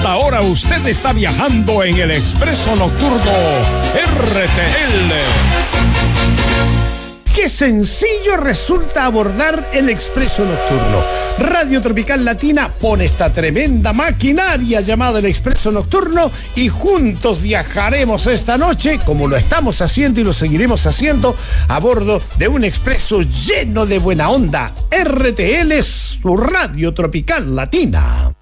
Ahora usted está viajando en el Expreso Nocturno RTL. Qué sencillo resulta abordar el Expreso Nocturno. Radio Tropical Latina pone esta tremenda maquinaria llamada el Expreso Nocturno y juntos viajaremos esta noche, como lo estamos haciendo y lo seguiremos haciendo, a bordo de un expreso lleno de buena onda. RTL, su Radio Tropical Latina.